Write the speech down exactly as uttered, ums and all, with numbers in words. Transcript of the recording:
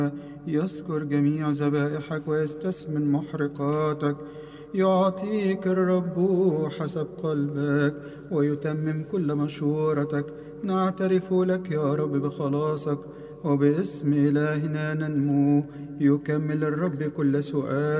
يذكر جميع ذبائحك ويستثمن محرقاتك. يعطيك الرب حسب قلبك ويتمم كل مشورتك. نعترف لك يا رب بخلاصك، وباسم إلهنا ننمو. يكمل الرب كل سؤال